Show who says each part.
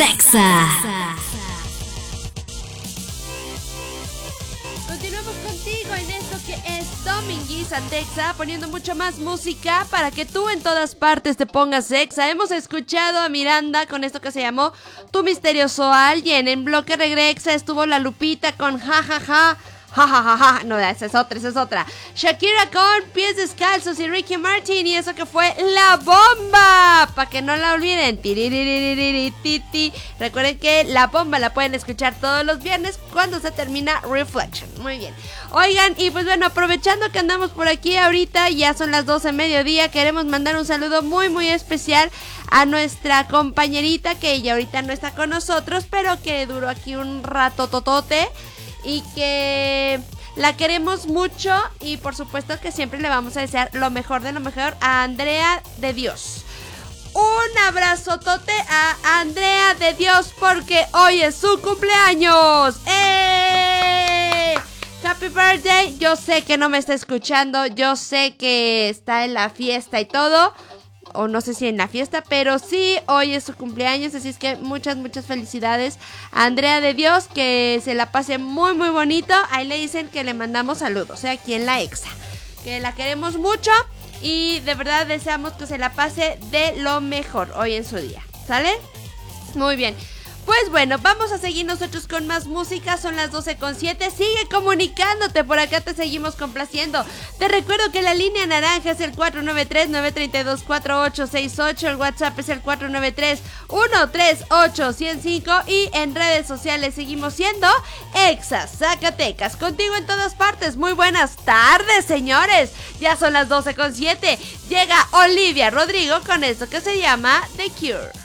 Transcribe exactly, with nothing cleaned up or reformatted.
Speaker 1: Texas.
Speaker 2: Continuamos contigo en esto que es Dominguiza Texa, poniendo mucho más música para que tú en todas partes te pongas sexa. Hemos escuchado a Miranda con esto que se llamó Tu Misterioso Alguien. En Bloque Regrexa estuvo la Lupita con Ja Ja Ja. Ja, ja, ja, ja. No, esa es otra, esa es otra. Shakira con Pies Descalzos y Ricky Martin. Y eso que fue La Bomba. Para que no la olviden. Recuerden que La Bomba la pueden escuchar todos los viernes cuando se termina Reflection. Muy bien. Oigan, y pues bueno, aprovechando que andamos por aquí ahorita, ya son las doce mediodía, queremos mandar un saludo muy, muy especial a nuestra compañerita que ella ahorita no está con nosotros, pero que duró aquí un rato totote. Y que la queremos mucho y por supuesto que siempre le vamos a desear lo mejor de lo mejor a Andrea de Dios. Un abrazotote a Andrea de Dios porque hoy es su cumpleaños. ¡Eh! Happy birthday. Yo sé que no me está escuchando, yo sé que está en la fiesta y todo. O no sé si en la fiesta, pero sí, hoy es su cumpleaños, así es que muchas, muchas felicidades a Andrea de Dios, que se la pase muy, muy bonito. Ahí le dicen que le mandamos saludos, ¿eh? Aquí en la Exa, que la queremos mucho y de verdad deseamos que se la pase de lo mejor hoy en su día, ¿sale? Muy bien. Pues bueno, vamos a seguir nosotros con más música, son las doce con siete, sigue comunicándote, por acá te seguimos complaciendo. Te recuerdo que la línea naranja es el cuatro nueve tres, nueve tres dos, cuatro ocho seis ocho, el WhatsApp es el cuatro nueve tres, uno tres ocho, uno cero cinco y en redes sociales seguimos siendo Exa Zacatecas, contigo en todas partes. Muy buenas tardes, señores, ya son las doce con siete, llega Olivia Rodrigo con esto que se llama The Cure.